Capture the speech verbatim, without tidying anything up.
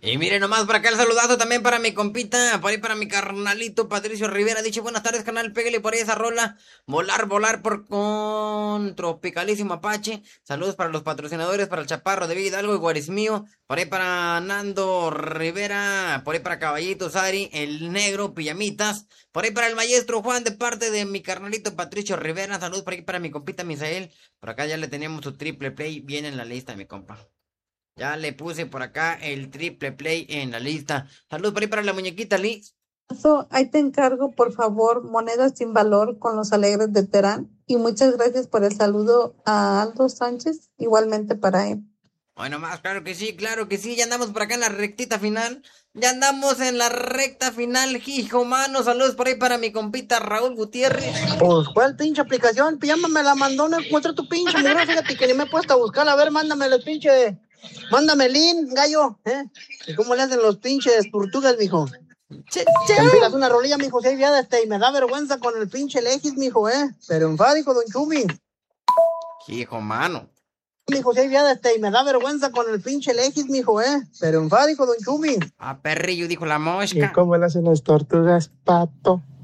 Y miren nomás por acá el saludazo también para mi compita, por ahí para mi carnalito Patricio Rivera. Dice, buenas tardes, canal, pégale por ahí esa rola. Volar, volar por con Tropicalísimo Apache. Saludos para los patrocinadores, para el Chaparro de Hidalgo y Guarismío. Por ahí para Nando Rivera, por ahí para Caballito Sari, el negro, Pijamitas. Por ahí para el maestro Juan de parte de mi carnalito Patricio Rivera. Saludos por ahí para mi compita Misael. Por acá ya le teníamos su triple play bien en la lista, mi compa. Ya le puse por acá el triple play en la lista. Saludos por ahí para la muñequita Liz. So, ahí te encargo, por favor, monedas sin valor con los alegres de Terán. Y muchas gracias por el saludo a Aldo Sánchez, igualmente para él. Bueno, más, claro que sí, claro que sí. Ya andamos por acá en la rectita final. Ya andamos en la recta final, hijo mano. Saludos por ahí para mi compita Raúl Gutiérrez. Pues, ¿cuál pinche aplicación? Ya me la mandó, no encuentro tu pinche mujer. Fíjate que ni me he puesto a buscar. A ver, mándame los pinches. Mándame el link, gallo. ¿Eh? ¿Y cómo le hacen los pinches tortugas, mijo? Che, Te enfilas una rolilla, mijo, si hay viada, este, y me da vergüenza con el pinche Legis, mijo, ¿eh? Pero enfádico, don Chumi. hijo mano. Mijo, si hay viada, este, y me da vergüenza con el pinche Legis, mijo, ¿eh? Pero enfádico, don Chumi. A perrillo, dijo la mosca. ¿Y cómo le hacen las tortugas, pato?